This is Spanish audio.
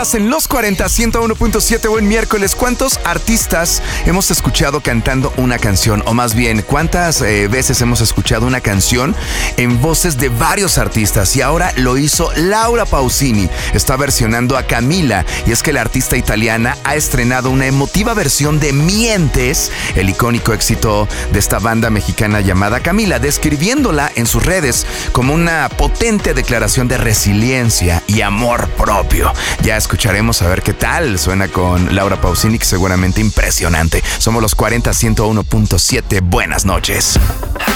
Estás en Los 40 101.7. Buen miércoles. ¿Cuántos artistas hemos escuchado cantando una canción? O más bien, ¿cuántas veces hemos escuchado una canción en voces de varios artistas? Y ahora lo hizo Laura Pausini. Está versionando a Camila. Y es que la artista italiana ha estrenado una emotiva versión de Mientes, el icónico éxito de esta banda mexicana llamada Camila, describiéndola en sus redes como una potente declaración de resiliencia y amor propio. Ya escucharemos a ver qué tal suena con Laura Pausini, que seguramente impresionante. Somos Los 40 101.7. Buenas noches.